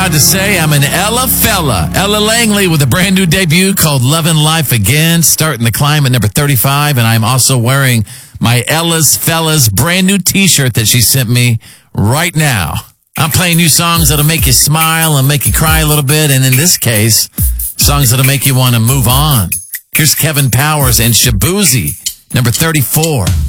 proud to say I'm an Ella fella. Ella Langley with a brand new debut called Lovin' Life Again, starting the climb at number 35. And I'm also wearing my Ella's Fellas brand new t-shirt that she sent me right now. I'm playing new songs that'll make you smile and make you cry a little bit. And in this case, songs that'll make you want to move on. Here's Kevin Powers and Shabuzi, number 34.